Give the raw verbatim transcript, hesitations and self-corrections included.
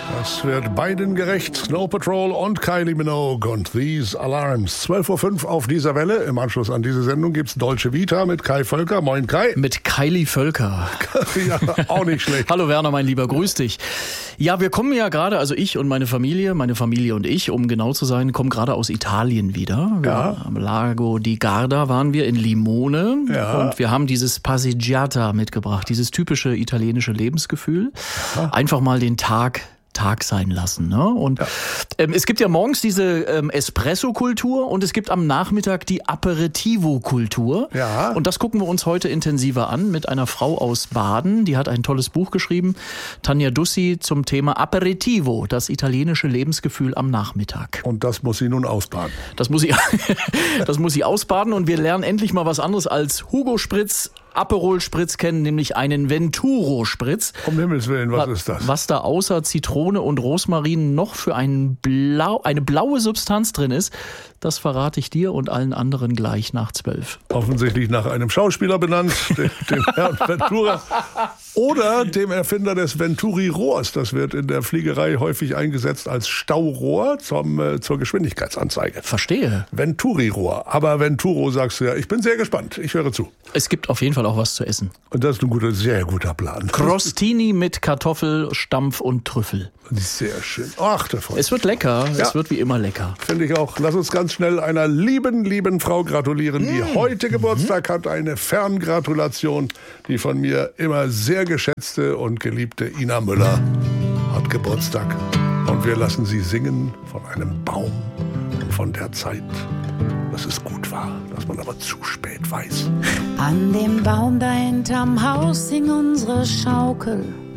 Das wird beiden gerecht. Snow Patrol und Kylie Minogue und These Alarms. zwölf Uhr fünf auf dieser Welle. Im Anschluss an diese Sendung gibt's Dolce Vita mit Kai Völker. Moin Kai. Mit Kylie Völker. Ja, auch nicht schlecht. Hallo Werner, mein Lieber, grüß dich. Ja, wir kommen ja gerade, also ich und meine Familie, meine Familie und ich, um genau zu sein, kommen gerade aus Italien wieder. Ja. Am Lago di Garda waren wir in Limone. Ja. Und wir haben dieses Passeggiata mitgebracht, dieses typische italienische Lebensgefühl. Ja. Einfach mal den Tag Tag sein lassen. Ne? Und ja. ähm, es gibt ja morgens diese ähm, Espresso-Kultur und es gibt am Nachmittag die Aperitivo-Kultur. Ja. Und das gucken wir uns heute intensiver an mit einer Frau aus Baden. Die hat ein tolles Buch geschrieben, Tanja Dussi, zum Thema Aperitivo, das italienische Lebensgefühl am Nachmittag. Und das muss sie nun ausbaden. Das muss sie, das muss sie ausbaden und wir lernen endlich mal was anderes als Hugo Spritz, Aperol Spritz kennen, nämlich einen Venturo Spritz. Um Himmels Willen, was, was ist das? Was da außer Zitrone und Rosmarin noch für ein Blau, eine blaue Substanz drin ist, das verrate ich dir und allen anderen gleich nach zwölf. Offensichtlich nach einem Schauspieler benannt, dem, dem Herrn Ventura. Oder dem Erfinder des Venturi-Rohrs. Das wird in der Fliegerei häufig eingesetzt als Staurohr zum, äh, zur Geschwindigkeitsanzeige. Verstehe. Venturi-Rohr. Aber Venturo sagst du ja, ich bin sehr gespannt. Ich höre zu. Es gibt auf jeden Fall auch was zu essen. Und das ist ein guter, sehr guter Plan. Crostini mit Kartoffel, Stampf und Trüffel. Sehr schön. Ach, der Freund. Es wird lecker. Ja. Es wird wie immer lecker. Finde ich auch. Lass uns ganz schnell einer lieben, lieben Frau gratulieren, die mmh. heute Geburtstag hat. Eine Ferngratulation. Die von mir immer sehr geschätzte und geliebte Ina Müller hat Geburtstag. Und wir lassen sie singen von einem Baum und von der Zeit, dass es gut war, dass man aber zu spät weiß. An dem Baum da hinterm Haus hing unsere Schaukel.